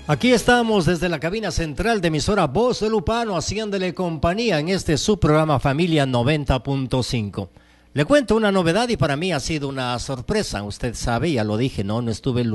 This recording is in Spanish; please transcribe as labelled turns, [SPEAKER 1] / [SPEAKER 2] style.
[SPEAKER 1] Aquí estamos desde la cabina central de emisora Voz de Lupano, haciéndole compañía en este subprograma Familia 90.5. Le cuento una novedad y para mí ha sido una sorpresa. Usted sabe, ya lo dije, no estuve el